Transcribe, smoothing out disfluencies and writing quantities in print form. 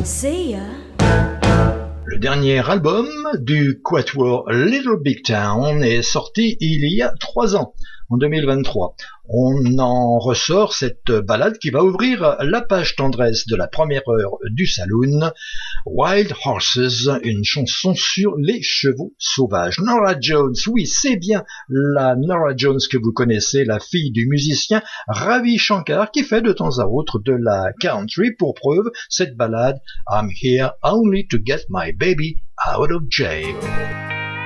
See ya. Le dernier album du quatuor Little Big Town est sorti il y a 3 ans, en 2023. On en ressort cette ballade qui va ouvrir la page tendresse de la première heure du Saloon, Wild Horses, une chanson sur les chevaux sauvages. Norah Jones, oui, c'est bien la Norah Jones que vous connaissez, la fille du musicien Ravi Shankar, qui fait de temps à autre de la country. Pour preuve, cette ballade I'm here only to get my baby out of jail.